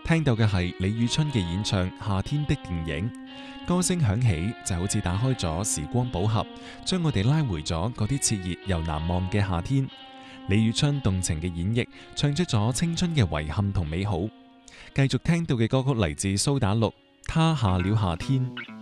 聽到嘅係李宇春嘅演唱《夏天的電影》，歌聲響起就好似打開咗時光寶盒，將我哋拉回咗嗰啲熾熱又難忘嘅夏天。李宇春動情嘅演繹，唱出咗青春嘅遺憾同美好。繼續聽到嘅歌曲嚟自蘇打綠，他下了夏天。